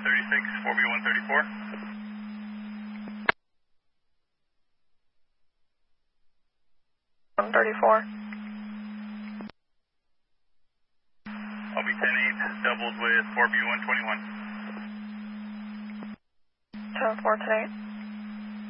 136, 4B134. 134. I'll be 10-8, doubles with 4B121. 10-4, 10-8.